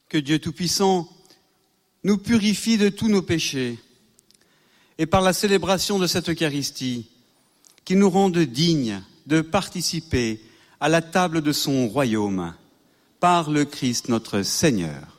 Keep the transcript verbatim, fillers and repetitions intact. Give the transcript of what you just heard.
que Dieu Tout-Puissant nous purifie de tous nos péchés et par la célébration de cette Eucharistie, qu'il nous rende dignes de participer à la table de son royaume par le Christ notre Seigneur.